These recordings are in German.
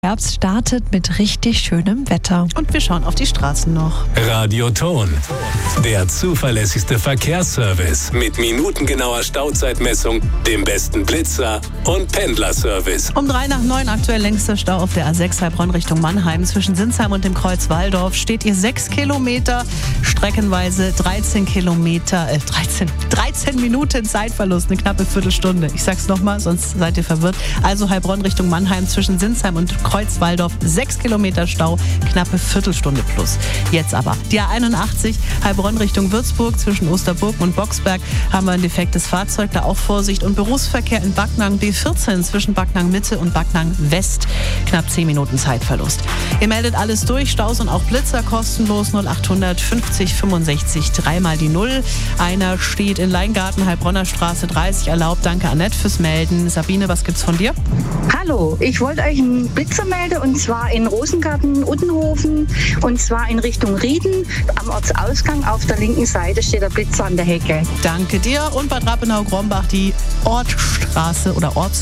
Herbst startet mit richtig schönem Wetter. Und wir schauen auf die Straßen noch. Radioton, der zuverlässigste Verkehrsservice mit minutengenauer Stauzeitmessung, dem besten Blitzer und Pendlerservice. Um 8:03 aktuell längster Stau auf der A6 Heilbronn Richtung Mannheim. Zwischen Sinsheim und dem Kreuz Walldorf steht ihr 6 Kilometer, streckenweise 13 Minuten Zeitverlust, eine knappe Viertelstunde. Ich sag's nochmal, sonst seid ihr verwirrt. Also Heilbronn Richtung Mannheim zwischen Sinsheim und Kreuz Walldorf, 6 Kilometer Stau, knappe Viertelstunde plus. Jetzt aber die A81 Heilbronn Richtung Würzburg zwischen Osterburg und Boxberg haben wir ein defektes Fahrzeug, da auch Vorsicht. Und Berufsverkehr in Backnang B14 zwischen Backnang Mitte und Backnang West, knapp 10 Minuten Zeitverlust. Ihr meldet alles durch, Staus und auch Blitzer kostenlos 0800 50 65 3 die 0. Einer steht in Leingarten, Heilbronner Straße 30 erlaubt. Danke Annette fürs Melden. Sabine, was gibt's von dir? Hallo, ich wollte euch einen Blitzer melden und zwar in Rosengarten, Uttenhofen und zwar in Richtung Rieden. Am Ortsausgang auf der linken Seite steht der Blitzer an der Hecke. Danke dir. Und Bad Rappenau-Grombach, die Ortsstraße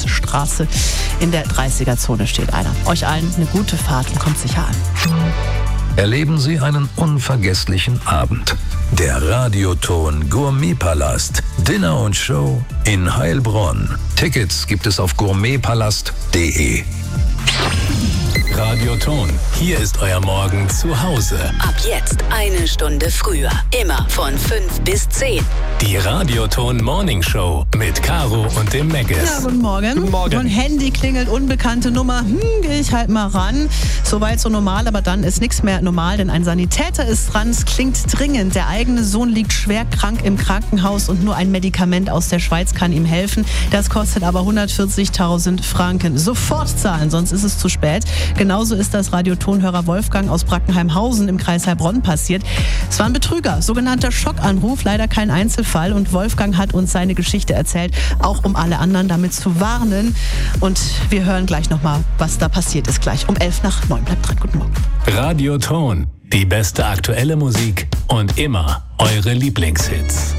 in der 30er-Zone steht einer. Euch allen eine gute Fahrt und kommt sicher an. Erleben Sie einen unvergesslichen Abend. Der Radioton Gourmetpalast, Dinner und Show in Heilbronn. Tickets gibt es auf gourmetpalast.de. Radioton, hier ist euer Morgen zu Hause. Ab jetzt eine Stunde früher. Immer von 5 bis 10. Die Radioton Morning Show mit Caro und dem Meggis. Ja, guten Morgen. Guten Morgen. Mein Handy klingelt, unbekannte Nummer. Gehe ich halt mal ran. Soweit so normal, aber dann ist nichts mehr normal, denn ein Sanitäter ist dran. Es klingt dringend. Der eigene Sohn liegt schwer krank im Krankenhaus und nur ein Medikament aus der Schweiz kann ihm helfen. Das kostet aber 140.000 Franken. Sofort zahlen, sonst ist es zu spät. Genauso ist das Radiotonhörer Wolfgang aus Brackenheimhausen im Kreis Heilbronn passiert. Es war ein Betrüger, sogenannter Schockanruf, leider kein Einzelfall. Und Wolfgang hat uns seine Geschichte erzählt, auch um alle anderen damit zu warnen. Und wir hören gleich nochmal, was da passiert ist, gleich um 8:11. Bleibt dran, guten Morgen. Radioton, die beste aktuelle Musik und immer eure Lieblingshits.